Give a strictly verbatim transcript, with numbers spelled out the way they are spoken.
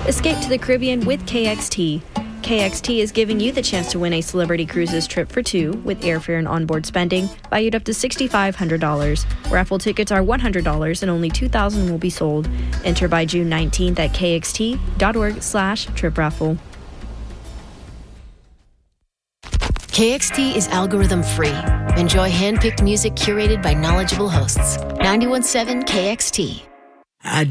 Escape to the Caribbean with K X T. K X T is giving you the chance to win a Celebrity Cruises trip for two with airfare and onboard spending valued up to six thousand five hundred dollars. Raffle tickets are one hundred dollars and only two thousand will be sold. Enter by June nineteenth at kxt.org slash trip raffle. K X T is algorithm free. Enjoy hand-picked music curated by knowledgeable hosts. ninety-one point seven K X T. I